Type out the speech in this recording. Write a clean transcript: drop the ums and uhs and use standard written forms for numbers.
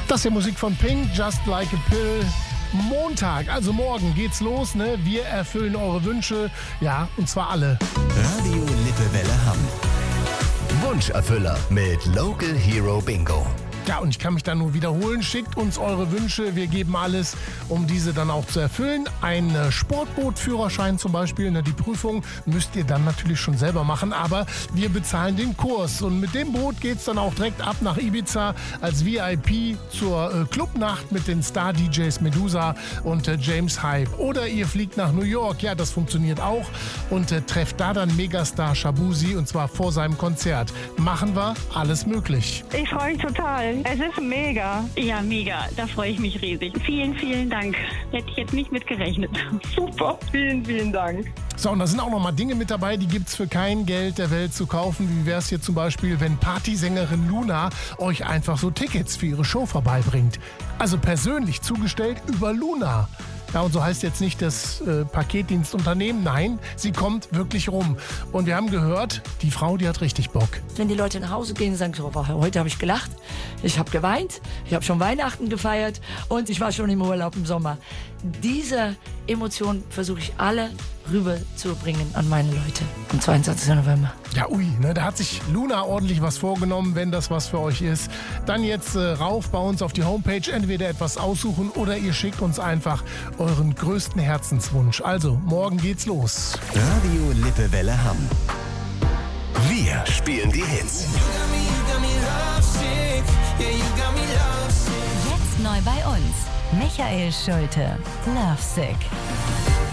Das ist ja Musik von Pink, Just Like a Pill. Montag, also morgen geht's los, ne? Wir erfüllen eure Wünsche, ja, und zwar alle. Radio Lippewelle Hamm. Wunscherfüller mit Local Hero Bingo. Ja, und ich kann mich da nur wiederholen. Schickt uns eure Wünsche. Wir geben alles, um diese dann auch zu erfüllen. Ein Sportbootführerschein zum Beispiel. Die Prüfung müsst ihr dann natürlich schon selber machen. Aber wir bezahlen den Kurs. Und mit dem Boot geht's dann auch direkt ab nach Ibiza als VIP zur Clubnacht mit den Star-DJs Medusa und James Hype. Oder ihr fliegt nach New York. Ja, das funktioniert auch. Und trefft da dann Megastar Shabuzi. Und zwar vor seinem Konzert. Machen wir alles möglich. Ich freue mich total. Es ist mega. Ja, mega. Da freue ich mich riesig. Vielen, vielen Dank. Hätte ich jetzt nicht mit gerechnet. Super. Vielen, vielen Dank. So, und da sind auch noch mal Dinge mit dabei, die gibt's für kein Geld der Welt zu kaufen. Wie wäre es hier zum Beispiel, wenn Partysängerin Luna euch einfach so Tickets für ihre Show vorbeibringt? Also persönlich zugestellt über Luna. Ja, und so heißt jetzt nicht das Paketdienstunternehmen. Nein, sie kommt wirklich rum. Und wir haben gehört, die Frau, die hat richtig Bock. Wenn die Leute nach Hause gehen und sagen, so, heute habe ich gelacht, ich habe geweint, ich habe schon Weihnachten gefeiert und ich war schon im Urlaub im Sommer. Diese Emotionen versuche ich alle rüberzubringen an meine Leute am 22. November. Ja, da hat sich Luna ordentlich was vorgenommen. Wenn das was für euch ist, dann jetzt rauf bei uns auf die Homepage, entweder etwas aussuchen oder ihr schickt uns einfach euren größten Herzenswunsch. Also, morgen geht's los. Radio Lippewelle Hamm. Wir spielen die Hits. Jetzt neu bei uns. Michael Schulte, Lovesick.